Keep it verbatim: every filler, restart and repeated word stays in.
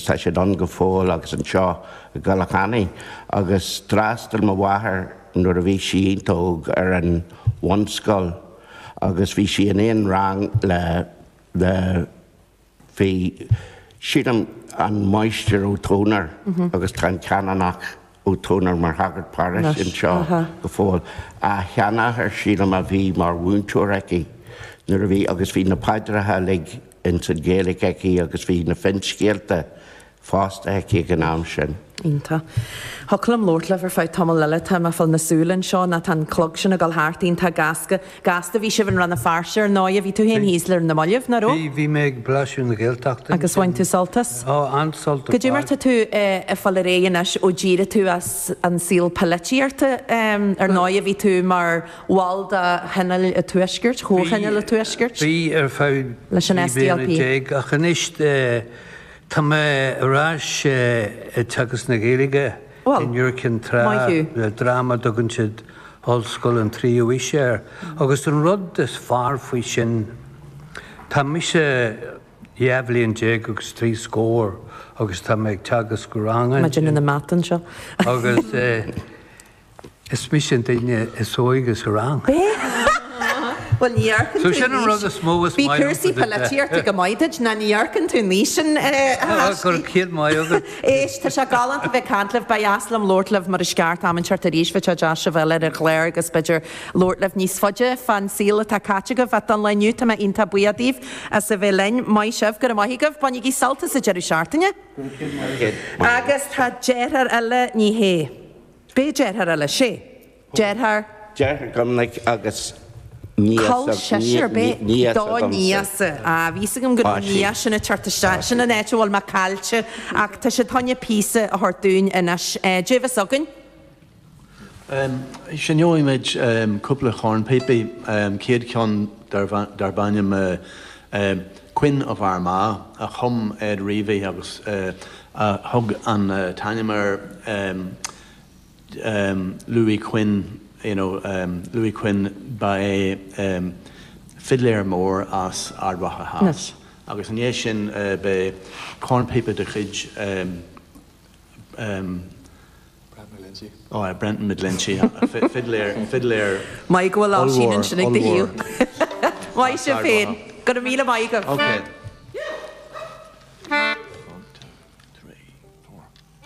tá sé don go fóil agus an seo galachani agus drastal má bháthair nuair a bhí síontóg ar an bhanscoil agus bhí sí an éon rang le le bhí siadam an meistear ó tónar agus tá ceannach ó tónar mar Haggard Parish in seo go fóil a cheannach ar siadam a bhí mar bhúntúir aici nuair a bhí agus bhí na paidirithe le in san Gaelic aici agus bhí na finscéalta fásta aici an am sin. Ínta. Thuglam Lordlah ar fáid tamil leile tá a fáil nasúlann seo na tan clog sin a gal háirtín tá gasca gasta bhí sibh an ranna farsir ná a bhí tú hén híslar na maiamh na ró? Bhí méid blaisiú na Gaeltachta. Agus bhain tú soltas? Á, an soltas. Go dtí marta tú a fáil réanas ó ddíra tú as an síl paletíarta ar ná a bhí tú mar bháil a henneil a tuisgirt, chóchenneil a tuisgirt? Bhí ar fáid leis an S D L P. a chanist tá mé arás tugus na Gaeilge in Jurkin tra drama dogan siad hallscoil an tríú isir. Agus an rud is far faoi sin tá mise dhéhlíonn déag agus trí scór agus tá méid teagas go ranga. Ma sin na matan seo. Agus is mis sin daine is óigus rang. Well, níarcan So sin an rud a smógus Bhí Kirsty paletíarta go maideid na níarcan tú nísin gur céad mai agad. Éis tá se galant a bheith cantleh ba aslam Lordlah mar is ceart am an teart a ríis bheit a se bhile ar chléir agus beidir Lordlah níos fode fan síla tá caite go bheit an leniu tá inta buadíh a sa bheith lein mai sibh gur maithigah banig í saltas a jeú seaartaine. Agus tá déar eile ní hé. Bé déar eile sé? Déar? Déar gomnaigh agus Col seir bé dá níasa a bhísagam go nías sinna tuirtaiste sinna néitiúil má cailte ach tá sé taine písa a thortún inas déobh agan? Sin joimiid cúpla cháin pepe céad ceann dar bainnim cuin a bhar má a chum ad riomhí agus thug an tainimar Louis Quinn you know, um, Louis Quinn by um, Fiddler Moore as Ardwacha House. Agus an sin uh, by corn paper de chid um, um, oh, uh, Brenton Midlinchi, Fiddler, Fiddler. Mai go lá sin sin ag de hiú. Mai se féin. Go a míle mai go. Okay.